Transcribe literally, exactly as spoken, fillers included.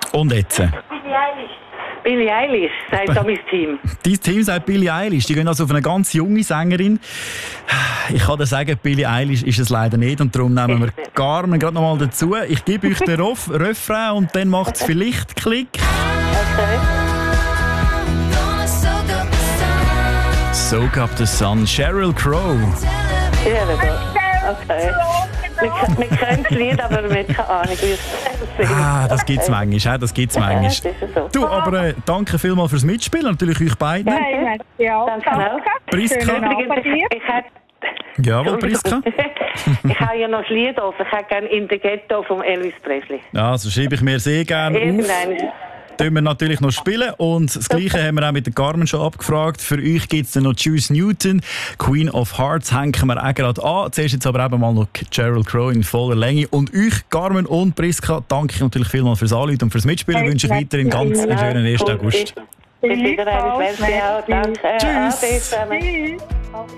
Und jetzt? Billie Eilish. Billie Eilish, sagt da mein Team. Dein Team sagt Billie Eilish. Die gehen also auf eine ganz junge Sängerin. Ich kann dir sagen, Billie Eilish ist es leider nicht. Und darum nehmen wir Carmen gerade noch mal dazu. Ich gebe euch den Rof- Refrain und dann macht es vielleicht Klick. Okay. Soak up the sun. Sheryl Crow. Ja, okay. Wir, wir können das Lied, aber wir haben keine Ahnung, wie es singt. Ah, das gibt es manchmal. Das gibt's manchmal. Ja, das ist so. Du, aber äh, danke vielmals fürs Mitspielen. Natürlich euch beiden. Nein, ja, Danke auch. Priska. Schönen Abend Übrigens, dir. ich, ich hätte... Jawohl, Priska. Ich habe ja noch das Lied offen. Ich hätte gerne «In the Ghetto» von Elvis Presley. Ja, so schreibe ich mir sehr gerne auf. Irgendein. Tun wir natürlich noch spielen. Und das Gleiche haben wir auch mit der Carmen schon abgefragt. Für euch gibt es dann noch Juice Newton, Queen of Hearts, hängen wir auch gerade an. Zuerst jetzt aber eben mal noch Sheryl Crow in voller Länge. Und euch, Carmen und Priska, danke ich natürlich vielmals fürs Anrufen und fürs Mitspielen. Ich wünsche euch weiterhin ganz einen schönen ersten August. Bis wieder eine. Merci auch. Danke. Tschüss. Ade zusammen. Tschüss.